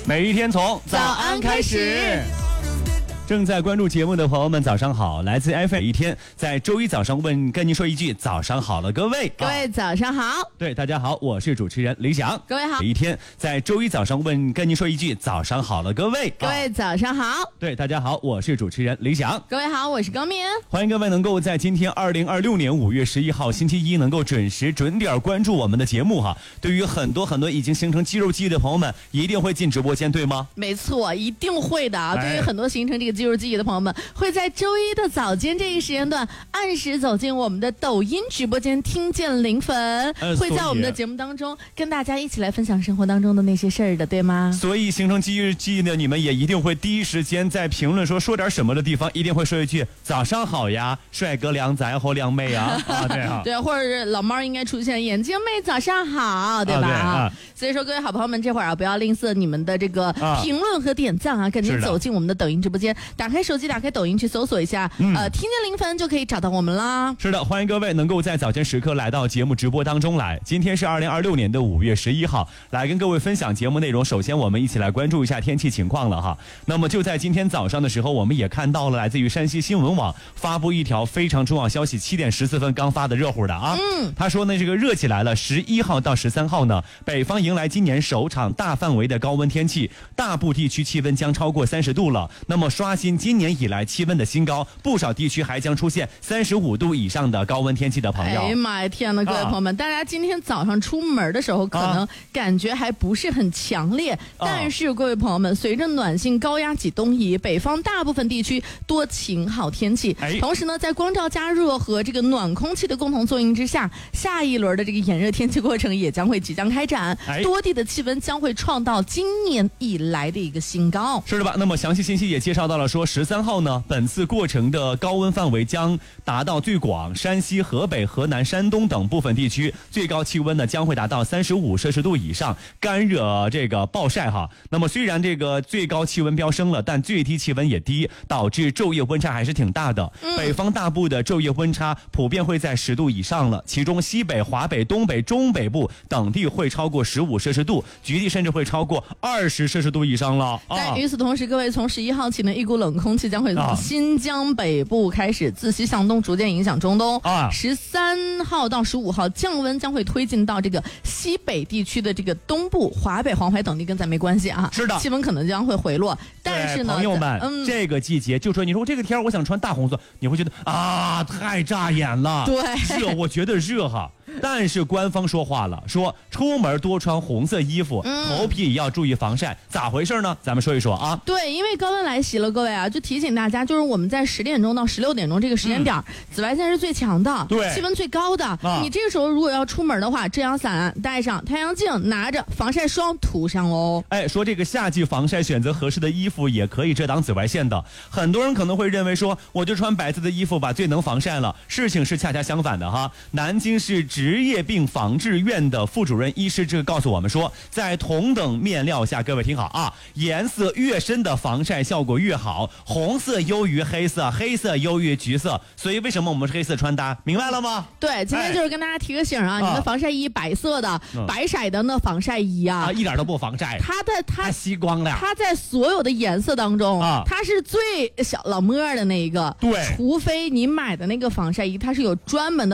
每一天从早安开始。正在关注节目的朋友们，早上好！来自 FM 一天，在周一早上跟您说一句早上好了，各位。 各位早上好。 对，大家好，我是主持人李想。 各位好。 一天，在周一早上跟您说一句早上好了，各位。 各位早上好。 对，大家好，我是主持人李想。 各位好，我是高敏。 欢迎各位能够在今天2026年5月11号星期一能够准点关注我们的节目哈。对于很多已经形成肌肉记忆的朋友们，一定会进直播间，对吗？ 没错，一定会的。对于很多形成这个肌肉记忆的朋友们，会在周一的早间这一时间段按时走进我们的抖音直播间，听见零粉，会在我们的节目当中跟大家一起来分享生活当中的那些事儿的，对吗？ 所以形成肌肉记忆的你们也一定会第一时间在评论说点什么的地方，一定会说一句早上好呀，帅哥靓仔或靓妹啊，对啊， 对，或者是老猫应该出现眼睛妹早上好，对吧？对所以说各位好朋友们，这会儿不要吝啬你们的这个评论和点赞啊，赶紧走进我们的抖音直播间，打开手机，打开抖音去搜索一下，听见零粉就可以找到我们啦。 是的，欢迎各位能够在早间时刻来到节目直播当中来。今天是2026年的5月11号，来跟各位分享节目内容。首先我们一起来关注一下天气情况了哈。那么就在今天早上的时候，我们也看到了来自于山西新闻网发布一条非常重要消息，7点14分刚发的热乎的啊。他说呢，这个热起来了，11号到13号呢，北方迎来今年首场大范围的高温天气，大部地区气温将超过30度了。那么刷新今年以来气温的新高，不少地区还将出现35度以上的高温天气的朋友。 哎呀妈呀，天哪，各位朋友们，大家今天早上出门的时候可能感觉还不是很强烈，但是各位朋友们，随着暖性高压脊东移，北方大部分地区多晴好天气。同时呢，在光照加热和这个暖空气的共同作用之下，下一轮的这个炎热天气过程也将会即将开展，多地的气温将会创到今年以来的一个新高。 是的吧？那么详细信息也介绍到了说，13号呢，本次过程的高温范围将达到最广山西、河北、河南、山东等部分地区，最高气温呢将会达到35摄氏度以上，干热这个暴晒哈。那么虽然这个最高气温飙升了，但最低气温也低，导致昼夜温差还是挺大的。北方大部的昼夜温差普遍会在10度以上了，其中西北、华北、东北、中北部等地会超过15摄氏度，局地甚至会超过20摄氏度以上了。 但与此同时，各位从11号起呢，一股冷空气将会从新疆北部开始自西向东逐渐影响中东。13号到15号降温将会推进到这个西北地区的这个东部，华北、黄淮等地跟咱没关系啊。 是的， 气温可能将会回落，但是呢， 朋友们，这个季节就说你说这个天我想穿大红色，你会觉得啊太扎眼了。 对， 热，我觉得热哈。但是官方说话了，说出门多穿红色衣服，头皮也要注意防晒，咋回事呢？咱们说一说啊。 对，因为高温来袭了，各位啊，就提醒大家，就是我们在10点钟到16点钟这个时间点，紫外线是最强的， 对， 气温最高的。你这个时候如果要出门的话，遮阳伞带上，太阳镜拿着，防晒霜涂上哦。 说这个夏季防晒选择合适的衣服也可以遮挡紫外线的。很多人可能会认为说，我就穿白色的衣服吧，最能防晒了。事情是恰恰相反的哈。南京市职业病防治院的副主任医师这个告诉我们说，在同等面料下，各位听好啊，颜色越深的防晒效果越好，红色优于黑色，黑色优于橘色。所以为什么我们是黑色穿搭，明白了吗？ 对，今天就是跟大家提个醒啊，你的防晒衣白色的、白色的那防晒衣啊， 一点都不防晒，它吸光了。 它在所有的颜色当中它是最小老莫的那一个。 对， 除非你买的那个防晒衣它是有专门的